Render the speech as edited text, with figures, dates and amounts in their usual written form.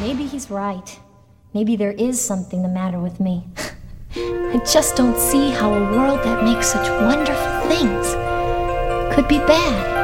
maybe he's right. Maybe there is something the matter with me. I just don't see how a world that makes such wonderful things could be bad.